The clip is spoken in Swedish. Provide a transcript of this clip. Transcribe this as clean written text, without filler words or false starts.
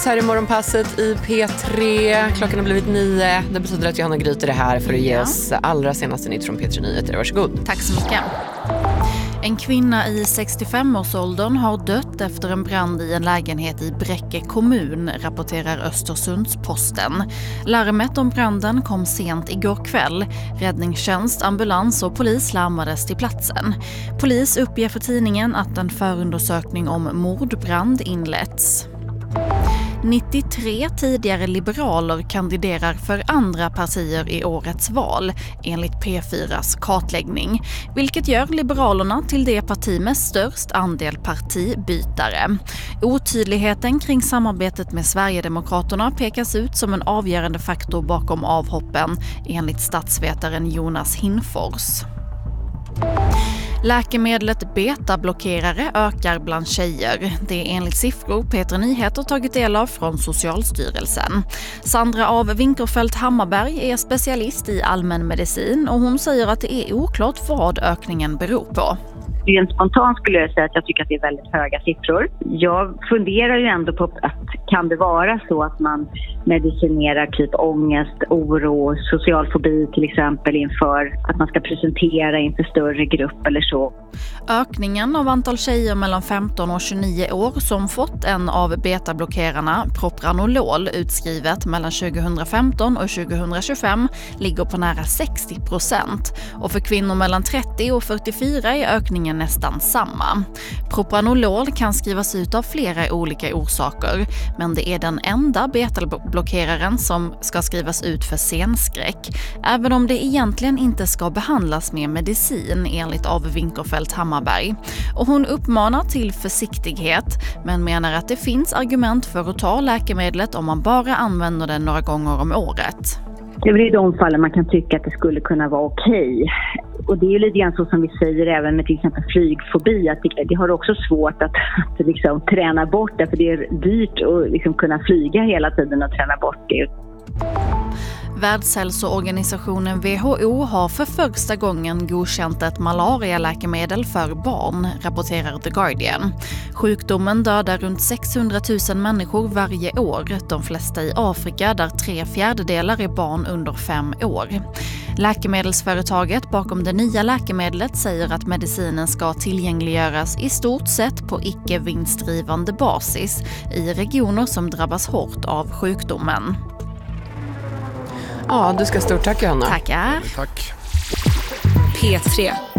Här i morgonpasset i P3. Klockan har blivit 9. Det betyder att Johanna Gryter är här för att ge oss allra senaste nytt från P3 Nyheter. Varsågod. Tack så mycket. En kvinna i 65-årsåldern har dött efter en brand i en lägenhet i Bräcke kommun, rapporterar Östersunds-Posten. Larmet om branden kom sent igår kväll. Räddningstjänst, ambulans och polis larmades till platsen. Polis uppger för tidningen att en förundersökning om mordbrand inletts. 93 tidigare liberaler kandiderar för andra partier i årets val enligt P4s kartläggning, vilket gör Liberalerna till det parti med störst andel partibytare. Otydligheten kring samarbetet med Sverigedemokraterna pekas ut som en avgörande faktor bakom avhoppen enligt statsvetaren Jonas Hinfors. Läkemedlet betablockerare ökar bland tjejer. Det är enligt siffror P3 Nyheter tagit del av från Socialstyrelsen. Sandra av Winkerfeldt Hammarberg är specialist i allmänmedicin och hon säger att det är oklart vad ökningen beror på. Rent spontant skulle jag säga att jag tycker att det är väldigt höga siffror. Jag funderar ju ändå på att kan det vara så att man medicinerar typ ångest, oro, social fobi till exempel inför att man ska presentera inför större grupp eller så. Ökningen av antal tjejer mellan 15 och 29 år som fått en av betablockerarna, propranolol, utskrivet mellan 2015 och 2025 ligger på nära 60%. Och för kvinnor mellan 30 och 44 är ökningen nästan samma. Propranolol kan skrivas ut av flera olika orsaker, men det är den enda betablockeraren som ska skrivas ut för senskräck, även om det egentligen inte ska behandlas med medicin enligt av Winkerfeldt Hammarberg. Och hon uppmanar till försiktighet, men menar att det finns argument för att ta läkemedlet om man bara använder det några gånger om året. Det är i de fallen man kan tycka att det skulle kunna vara okej. Och det är ju lite grann så som vi säger även med till exempel flygfobi, att det har också svårt att liksom träna bort det, för det är dyrt att liksom kunna flyga hela tiden och träna bort det. Världshälsoorganisationen WHO har för första gången godkänt ett malarialäkemedel för barn, rapporterar The Guardian. Sjukdomen dödar runt 600 000 människor varje år, de flesta i Afrika där 3/4 är barn under 5 år. Läkemedelsföretaget bakom det nya läkemedlet säger att medicinen ska tillgängliggöras i stort sett på icke-vinstdrivande basis i regioner som drabbas hårt av sjukdomen. Ja, du ska stort tack Johanna. Tackar. Tack. P3.